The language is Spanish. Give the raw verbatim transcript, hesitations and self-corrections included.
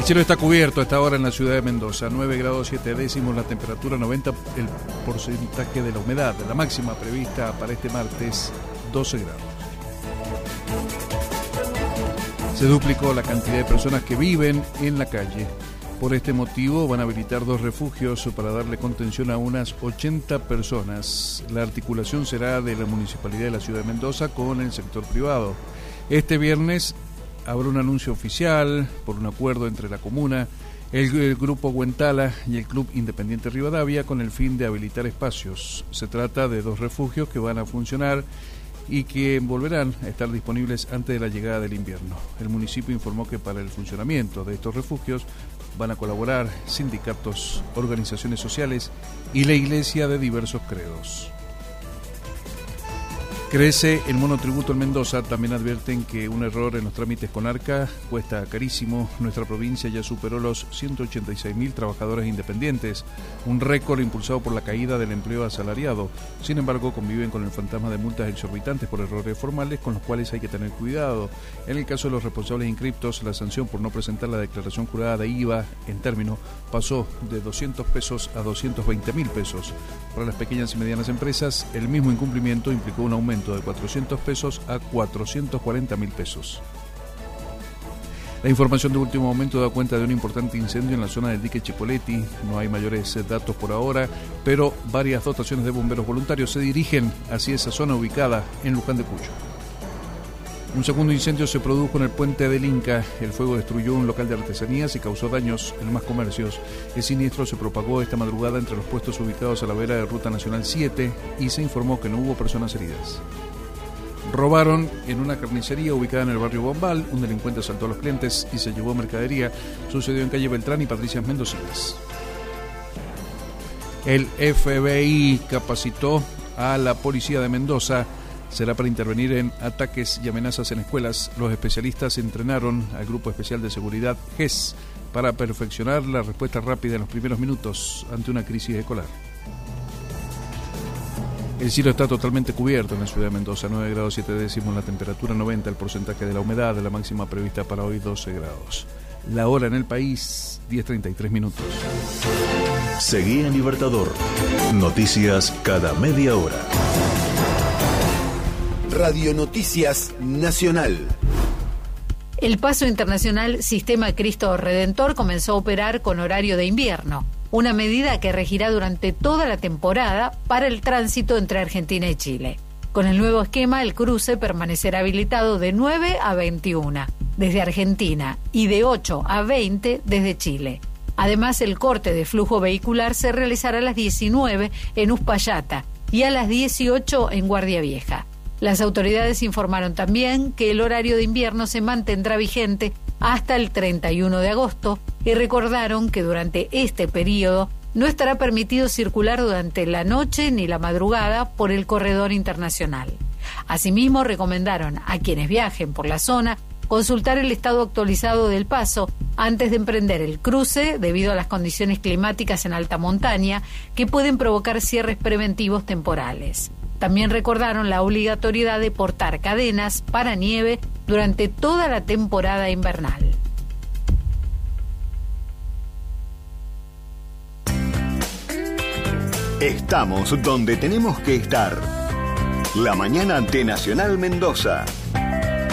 cielo está cubierto a esta hora en la ciudad de Mendoza, nueve grados siete décimos la temperatura, noventa el porcentaje de la humedad, la máxima prevista para este martes, doce grados. Se duplicó la cantidad de personas que viven en la calle. Por este motivo van a habilitar dos refugios para darle contención a unas ochenta personas. La articulación será de la Municipalidad de la Ciudad de Mendoza con el sector privado. Este viernes habrá un anuncio oficial por un acuerdo entre la comuna, el, el Grupo Guentala y el Club Independiente Rivadavia con el fin de habilitar espacios. Se trata de dos refugios que van a funcionar y que volverán a estar disponibles antes de la llegada del invierno. El municipio informó que para el funcionamiento de estos refugios van a colaborar sindicatos, organizaciones sociales y la iglesia de diversos credos. Crece el monotributo en Mendoza. También advierten que un error en los trámites con ARCA cuesta carísimo. Nuestra provincia ya superó los ciento ochenta y seis mil trabajadores independientes, un récord impulsado por la caída del empleo asalariado. Sin embargo, conviven con el fantasma de multas exorbitantes por errores formales con los cuales hay que tener cuidado. En el caso de los responsables inscriptos, la sanción por no presentar la declaración jurada de I V A en término pasó de doscientos pesos a doscientos veinte mil pesos. Para las pequeñas y medianas empresas, el mismo incumplimiento implicó un aumento de cuatrocientos pesos a cuatrocientos cuarenta mil pesos. La información de último momento da cuenta de un importante incendio en la zona del dique Chipoleti. No hay mayores datos por ahora, pero varias dotaciones de bomberos voluntarios se dirigen hacia esa zona ubicada en Luján de Cuyo. Un segundo incendio se produjo en el puente del Inca. El fuego destruyó un local de artesanías y causó daños en más comercios. El siniestro se propagó esta madrugada entre los puestos ubicados a la vera de Ruta Nacional siete y se informó que no hubo personas heridas. Robaron en una carnicería ubicada en el barrio Bombal. Un delincuente asaltó a los clientes y se llevó mercadería. Sucedió en calle Beltrán y Patricias Mendocinas. El F B I capacitó a la policía de Mendoza. Será para intervenir en ataques y amenazas en escuelas. Los especialistas entrenaron al Grupo Especial de Seguridad G E S para perfeccionar la respuesta rápida en los primeros minutos ante una crisis escolar. El cielo está totalmente cubierto en la ciudad de Mendoza, nueve grados siete décimos la temperatura, noventa el porcentaje de la humedad, la máxima prevista para hoy doce grados. La hora en el país, diez treinta y tres minutos. Seguí en Libertador. Noticias cada media hora. Radio Noticias Nacional. El Paso Internacional Sistema Cristo Redentor comenzó a operar con horario de invierno, una medida que regirá durante toda la temporada para el tránsito entre Argentina y Chile. Con el nuevo esquema, el cruce permanecerá habilitado de nueve a veintiuna desde Argentina y de ocho a veinte desde Chile. Además, el corte de flujo vehicular se realizará a las diecinueve en Uspallata y a las dieciocho en Guardia Vieja. Las autoridades informaron también que el horario de invierno se mantendrá vigente hasta el treinta y uno de agosto y recordaron que durante este periodo no estará permitido circular durante la noche ni la madrugada por el corredor internacional. Asimismo, recomendaron a quienes viajen por la zona consultar el estado actualizado del paso antes de emprender el cruce debido a las condiciones climáticas en alta montaña que pueden provocar cierres preventivos temporales. También recordaron la obligatoriedad de portar cadenas para nieve durante toda la temporada invernal. Estamos donde tenemos que estar. La mañana de Nacional Mendoza.